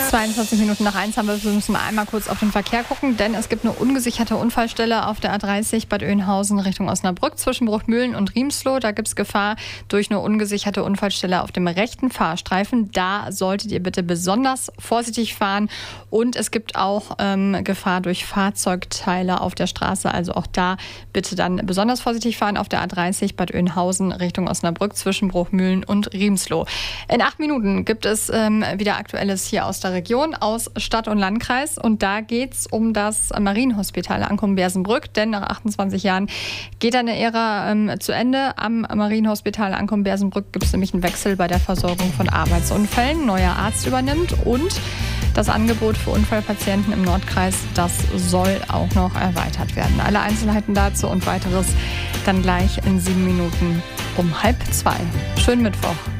22 Minuten nach 1 haben wir, müssen wir einmal kurz auf den Verkehr gucken, denn es gibt eine ungesicherte Unfallstelle auf der A30 Bad Oeynhausen Richtung Osnabrück zwischen Bruchmühlen und Riemsloh. Da gibt es Gefahr durch eine ungesicherte Unfallstelle auf dem rechten Fahrstreifen. Da solltet ihr bitte besonders vorsichtig fahren und es gibt auch Gefahr durch Fahrzeugteile auf der Straße. Also auch da bitte dann besonders vorsichtig fahren auf der A30 Bad Oeynhausen Richtung Osnabrück zwischen Bruchmühlen und Riemsloh. In 8 Minuten gibt es wieder Aktuelles hier aus der Region, aus Stadt und Landkreis. Und da geht es um das Marienhospital Ankum-Bersenbrück. Denn nach 28 Jahren geht eine Ära zu Ende. Am Marienhospital Ankum-Bersenbrück gibt es nämlich einen Wechsel bei der Versorgung von Arbeitsunfällen. Neuer Arzt übernimmt und das Angebot für Unfallpatienten im Nordkreis, das soll auch noch erweitert werden. Alle Einzelheiten dazu und weiteres dann gleich in 7 Minuten um 1:30. Schönen Mittwoch.